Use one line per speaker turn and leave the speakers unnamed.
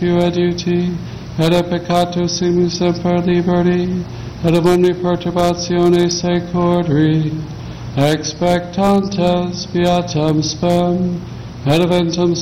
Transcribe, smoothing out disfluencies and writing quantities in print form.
tu adiuti, et a peccato simu semper liberti, et ab omni perturbatione securri, expectantes beatam spem, et eventum